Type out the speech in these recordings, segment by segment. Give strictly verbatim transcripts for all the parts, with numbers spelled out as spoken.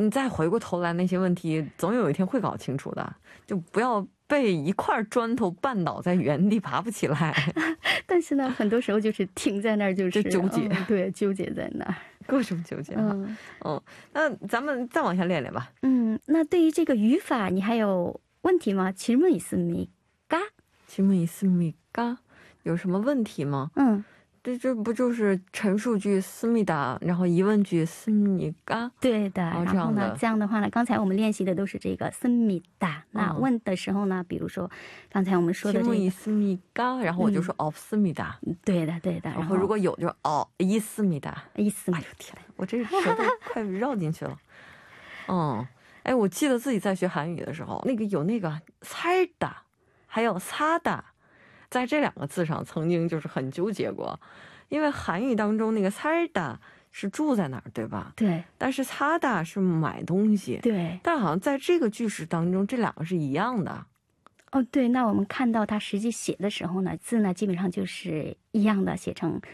你再回过头来那些问题总有一天会搞清楚的，就不要被一块砖头绊倒在原地爬不起来。 但是呢很多时候就是停在那儿，就是纠结， 对，纠结在那儿， 各种纠结。嗯，那咱们再往下练练吧。嗯， 那对于这个语法你还有问题吗？질문 있습니까？ 질문 있습니까？ 有什么问题吗？嗯，这这不就是陈述句씁니다，然后疑问句씁니까？ 对的。然后呢这样的话呢，刚才我们练习的都是这个씁니다。那问的时候呢，比如说刚才我们说的这个 질문 있습니까？ 然后我就说없습니다。 对的对的。 然后如果有就哦있습니다。 있습니다。 哎呦天，我这舌头快绕进去了。嗯，哎，我记得自己在学韩语的时候，那个有那个살다还有사다，在这两个字上曾经就是很纠结过，因为韩语当中那个살다是住在哪儿，对吧？对。但是사다是买东西，对。但好像在这个句式当中这两个是一样的。 哦，对，那我们看到它实际写的时候呢，字呢基本上就是一样的，写成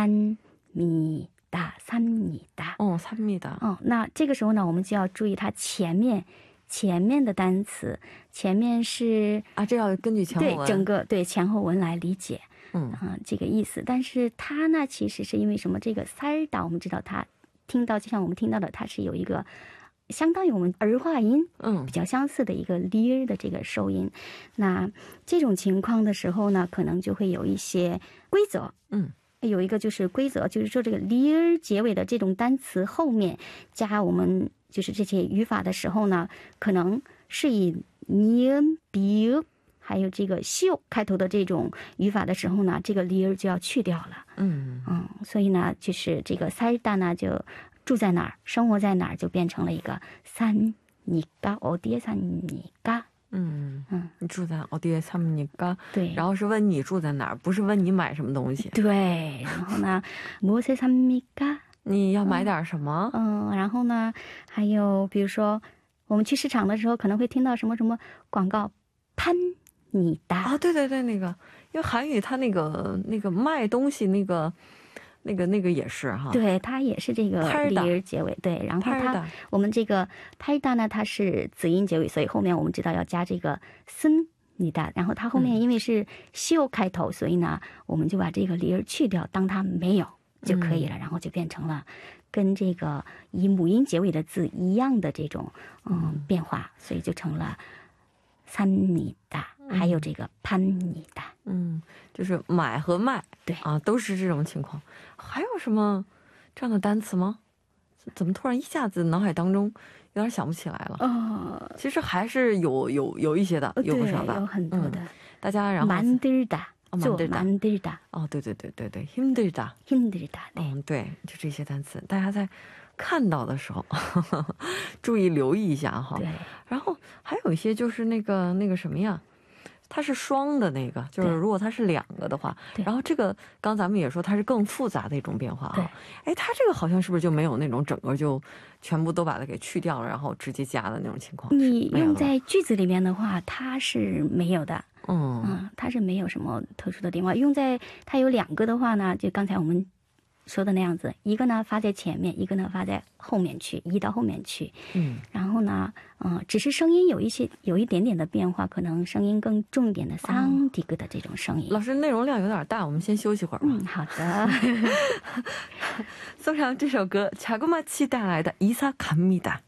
삽니다 삽니다。 哦삽니다。 哦，那这个时候呢我们就要注意它前面前面的单词，前面是啊，这要根据前后文，对，整个对前后文来理解。嗯、呃、这个意思。但是它呢其实是因为什么，这个살다我们知道它听到就像我们听到的它是有一个相当于我们儿化音，嗯，比较相似的一个 lir 的这个收音。那这种情况的时候呢可能就会有一些规则。嗯，有一个就是规则，就是说这个 lir 结尾的这种单词后面加我们就是这些语法的时候呢，可能是以 ni은 비읍还有这个秀开头的这种语法的时候呢，这个 lir 就要去掉了。嗯嗯，所以呢就是这个 살다呢就住在哪儿，生活在哪儿，就变成了一个 사니까 어디에 사니까。 嗯嗯，你住在 어디에 삽니까？ 对，然后是问你住在哪儿，不是问你买什么东西。对，然后呢무엇에 삽니까？ 你要买点什么？嗯，然后呢还有比如说我们去市场的时候可能会听到什么什么广告팝니다。啊，对对对，那个因为韩语它那个那个卖东西那个那个那个也是哈，对，它也是这个 lir 结尾。对，然后它我们这个 팔다呢它是子音结尾，所以后面我们知道要加这个씁니다，然后它后面因为是秀开头，所以呢我们就把这个 lir 去掉，当它没有就可以了。然后就变成了跟这个以母音结尾的字一样的这种嗯变化，所以就成了삽니다，还有这个팝니다。嗯，就是买和卖，对啊，都是这种情况。还有什么这样的单词吗？怎么突然一下子脑海当中有点想不起来了？哦，其实还是有有有一些的，有不少的，有很多的。大家然后만들다做만들다，哦，对对对对对，힘들다 힘들다，嗯，对，就这些单词，大家在看到的时候注意留意一下哈。对，然后还有一些就是那个那个什么呀，它是双的那个，就是如果它是两个的话，然后这个刚咱们也说它是更复杂的一种变化啊。哎，它这个好像是不是就没有那种整个就全部都把它给去掉了然后直接加的那种情况？你用在句子里面的话它是没有的。嗯嗯，它是没有什么特殊的变化。用在它有两个的话呢，就刚才我们说的那样子，一个呢发在前面，一个呢发在后面去，移到后面去。嗯，然后呢嗯，只是声音有一些有一点点的变化，可能声音更重一点的桑迪格的这种声音。老师内容量有点大，我们先休息会儿吧。嗯，好的。送上这首歌자그마치带来的이사갑니다。